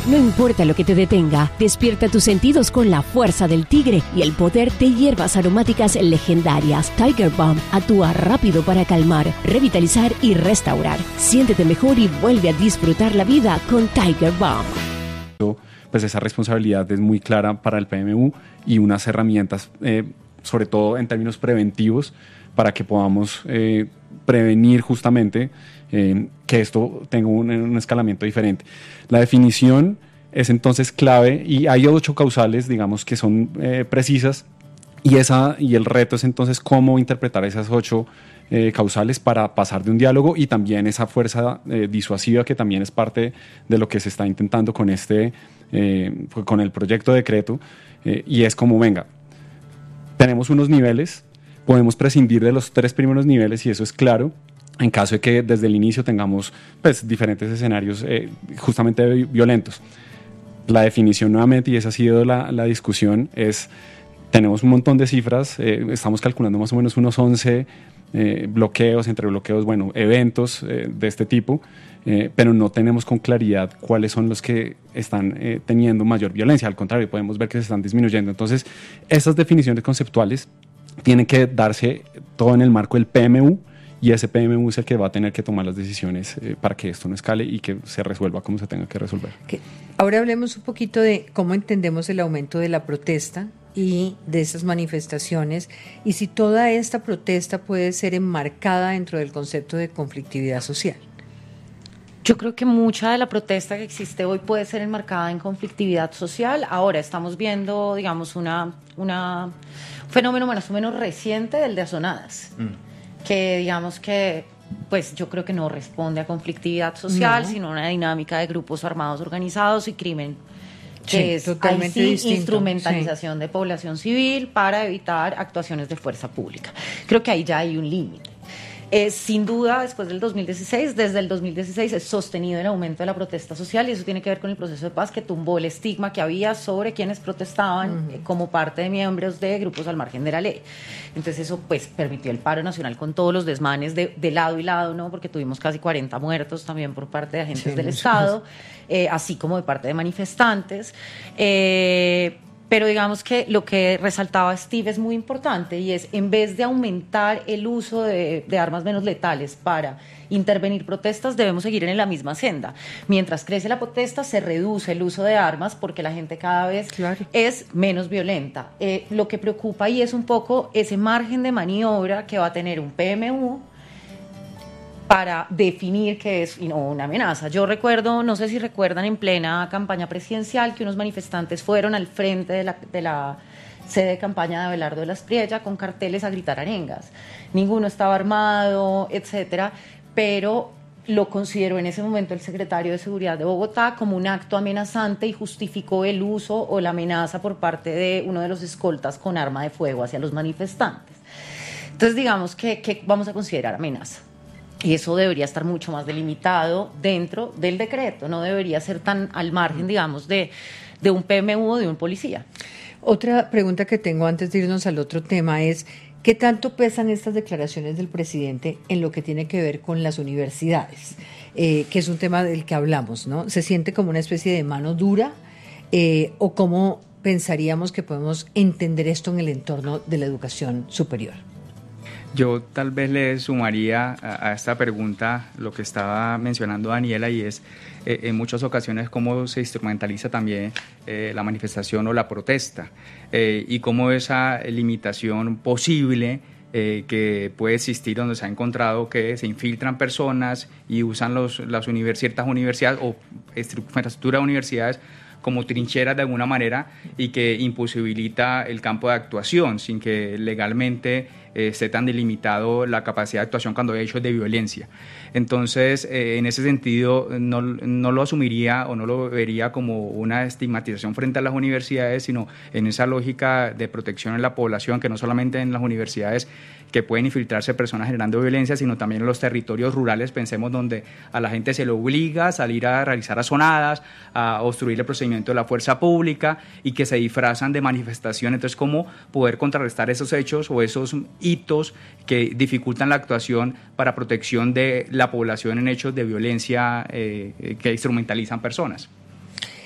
No importa lo que te detenga, despierta tus sentidos con la fuerza del tigre y el poder de hierbas aromáticas legendarias. Tiger Balm actúa rápido para calmar, revitalizar y restaurar. Siéntete mejor y vuelve a disfrutar la vida con Tiger Balm. Pues esa responsabilidad es muy clara para el PMU y unas herramientas, sobre todo en términos preventivos, para que podamos prevenir justamente que esto tenga un escalamiento diferente. La definición es entonces clave y hay 8 causales, digamos, que son precisas y el reto es entonces cómo interpretar esas 8 causales para pasar de un diálogo y también esa fuerza disuasiva que también es parte de lo que se está intentando con con el proyecto de decreto y es como, venga, tenemos unos niveles, podemos prescindir de los 3 primeros niveles y eso es claro, en caso de que desde el inicio tengamos pues, diferentes escenarios justamente violentos. La definición nuevamente, y esa ha sido la discusión, es, tenemos un montón de cifras, estamos calculando más o menos unos 11 bloqueos, entre bloqueos, bueno, eventos de este tipo, pero no tenemos con claridad cuáles son los que están teniendo mayor violencia, al contrario, podemos ver que se están disminuyendo. Entonces, esas definiciones conceptuales tienen que darse todo en el marco del PMU, y ese PMU es el que va a tener que tomar las decisiones para que esto no escale y que se resuelva como se tenga que resolver. Ahora hablemos un poquito de cómo entendemos el aumento de la protesta y de esas manifestaciones y si toda esta protesta puede ser enmarcada dentro del concepto de conflictividad social. Yo creo que mucha de la protesta que existe hoy puede ser enmarcada en conflictividad social. Ahora estamos viendo, digamos, un fenómeno más o menos reciente del de azonadas. Que digamos que pues yo creo que no responde a conflictividad social, sino a una dinámica de grupos armados organizados y crimen, que es totalmente distinto. Instrumentalización de población civil para evitar actuaciones de fuerza pública. Creo que ahí ya hay un límite. Sin duda, después del 2016, desde el 2016 es sostenido el aumento de la protesta social y eso tiene que ver con el proceso de paz que tumbó el estigma que había sobre quienes protestaban como parte de miembros de grupos al margen de la ley. Entonces eso pues permitió el paro nacional con todos los desmanes de lado y lado, ¿no? Porque tuvimos casi 40 muertos también por parte de agentes del Estado, así como de parte de manifestantes. Pero digamos que lo que resaltaba Steve es muy importante y es, en vez de aumentar el uso de armas menos letales para intervenir protestas, debemos seguir en la misma senda. Mientras crece la protesta, se reduce el uso de armas porque la gente cada vez es menos violenta. Lo que preocupa y es un poco ese margen de maniobra que va a tener un PMU para definir qué es y no una amenaza. Yo recuerdo, no sé si recuerdan, en plena campaña presidencial que unos manifestantes fueron al frente de la sede de campaña de Abelardo de la Espriella con carteles a gritar arengas. Ninguno estaba armado, etcétera, pero lo consideró en ese momento el secretario de Seguridad de Bogotá como un acto amenazante y justificó el uso o la amenaza por parte de uno de los escoltas con arma de fuego hacia los manifestantes. Entonces, digamos que vamos a considerar amenaza. Y eso debería estar mucho más delimitado dentro del decreto, no debería ser tan al margen, digamos, de un PMU o de un policía. Otra pregunta que tengo antes de irnos al otro tema es, ¿qué tanto pesan estas declaraciones del presidente en lo que tiene que ver con las universidades? Que es un tema del que hablamos, ¿no? ¿Se siente como una especie de mano dura? ¿O cómo pensaríamos que podemos entender esto en el entorno de la educación superior? Yo tal vez le sumaría a esta pregunta lo que estaba mencionando Daniela y es en muchas ocasiones cómo se instrumentaliza también la manifestación o la protesta y cómo esa limitación posible que puede existir donde se ha encontrado que se infiltran personas y usan ciertas universidades o infraestructura de universidades como trincheras de alguna manera y que imposibilita el campo de actuación sin que legalmente esté tan delimitado la capacidad de actuación cuando hay hechos de violencia. Entonces, en ese sentido, no lo asumiría o no lo vería como una estigmatización frente a las universidades, sino en esa lógica de protección en la población, que no solamente en las universidades que pueden infiltrarse personas generando violencia, sino también en los territorios rurales, pensemos, donde a la gente se le obliga a salir a realizar azonadas, a obstruir el procedimiento de la fuerza pública y que se disfrazan de manifestación. Entonces, ¿cómo poder contrarrestar esos hechos o esos hitos que dificultan la actuación para protección de la población en hechos de violencia que instrumentalizan personas?